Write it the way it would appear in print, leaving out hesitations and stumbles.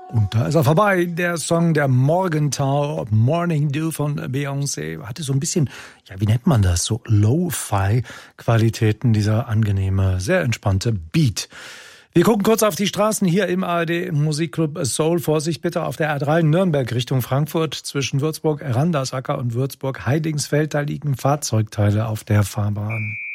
Und da ist er vorbei, der Song der Morgentau, Morning Dew von Beyoncé. Hatte so ein bisschen, ja, wie nennt man das, so Lo-Fi-Qualitäten, dieser angenehme, sehr entspannte Beat. Wir gucken kurz auf die Straßen hier im ARD Musikclub Soul. Vorsicht bitte auf der A3 Nürnberg Richtung Frankfurt zwischen Würzburg, Randersacker und Würzburg Heidingsfeld. Da liegen Fahrzeugteile auf der Fahrbahn.